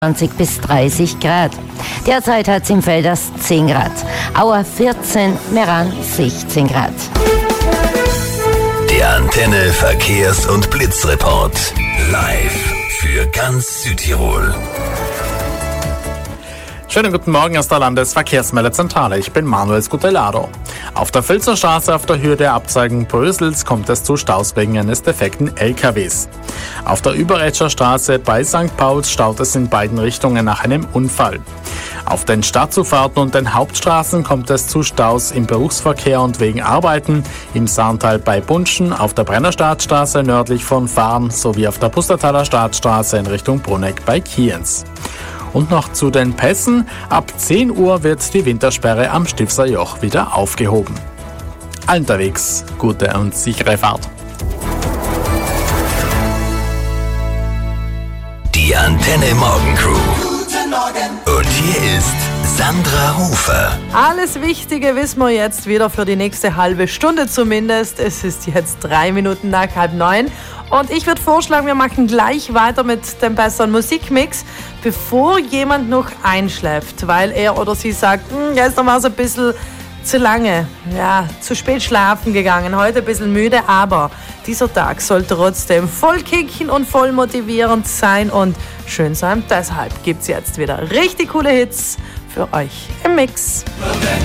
20 bis 30 Grad. Derzeit hat es im Velders 10 Grad. Auer 14, Meran 16 Grad. Der Antenne Verkehrs- und Blitzreport. Live für ganz Südtirol. Schönen guten Morgen aus der Landesverkehrsmeldezentrale. Ich bin Manuel Scutelado. Auf der Filzerstraße auf der Höhe der Abzweigung Brösels kommt es zu Staus wegen eines defekten LKWs. Auf der Überetscher Straße bei St. Pauls staut es in beiden Richtungen nach einem Unfall. Auf den Stadtzufahrten und den Hauptstraßen kommt es zu Staus im Berufsverkehr und wegen Arbeiten im Saarntal bei Bunschen, auf der Brennerstadtstraße nördlich von Fahren sowie auf der Pustertaler Stadtstraße in Richtung Brunegg bei Kienz. Und noch zu den Pässen. Ab 10 Uhr wird die Wintersperre am Stifser Joch wieder aufgehoben. Allen unterwegs gute und sichere Fahrt. Die Antenne Morgen Crew. Guten Morgen. Und hier ist Sandra Hofer. Alles Wichtige wissen wir jetzt wieder für die nächste halbe Stunde zumindest. Es ist jetzt 3 Minuten nach 8:30. Und ich würde vorschlagen, wir machen gleich weiter mit dem besseren Musikmix, bevor jemand noch einschläft, weil er oder sie sagt, gestern war es ein bisschen zu lange, zu spät schlafen gegangen, heute ein bisschen müde, aber dieser Tag soll trotzdem voll kicken und voll motivierend sein und schön sein. Deshalb gibt es jetzt wieder richtig coole Hits für euch im Mix.